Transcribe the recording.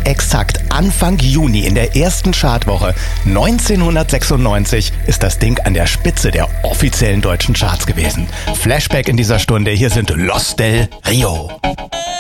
exakt Anfang Juni in der ersten Chartwoche 1996 ist das Ding an der Spitze der offiziellen deutschen Charts gewesen. Flashback in dieser Stunde, hier sind Los del Rio.